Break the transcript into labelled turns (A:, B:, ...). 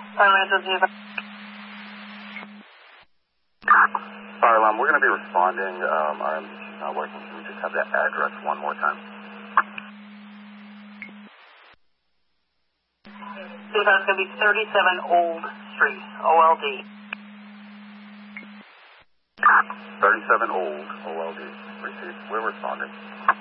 A: Fire alarm, we're going to be responding. I'm not working. Can we just have that address one more time?
B: So that's going to be 37 Old Street, OLD.
A: 37 Old, OLD. Received. We're responding.